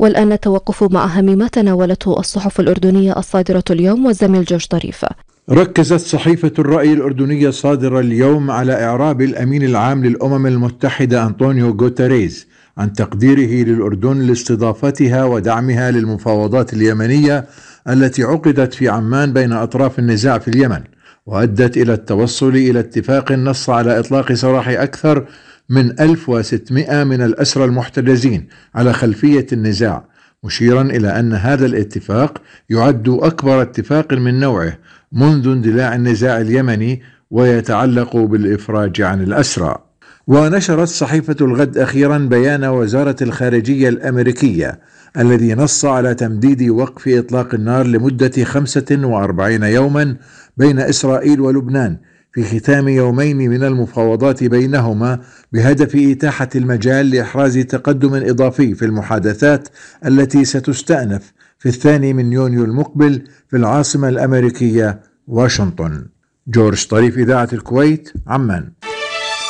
والآن نتوقف مع أهم ما تناولته الصحف الأردنية الصادرة اليوم والزميل جورج طريف. ركزت صحيفة الرأي الأردنية الصادرة اليوم على إعراب الأمين العام للأمم المتحدة أنطونيو غوتيريز عن تقديره للأردن لاستضافتها ودعمها للمفاوضات اليمنية التي عقدت في عمان بين أطراف النزاع في اليمن، وأدت إلى التوصل إلى اتفاق نص على إطلاق سراح أكثر من 1600 من الأسرى المحتجزين على خلفية النزاع، مشيرا إلى أن هذا الاتفاق يعد أكبر اتفاق من نوعه منذ اندلاع النزاع اليمني ويتعلق بالإفراج عن الأسرى. ونشرت صحيفة الغد أخيرا بيان وزارة الخارجية الأمريكية الذي نص على تمديد وقف إطلاق النار لمدة 45 يوما بين إسرائيل ولبنان في ختام يومين من المفاوضات بينهما بهدف إتاحة المجال لإحراز تقدم إضافي في المحادثات التي ستستأنف في 2 يونيو المقبل في العاصمة الأمريكية واشنطن. جورج طريف، إذاعة الكويت، عمان.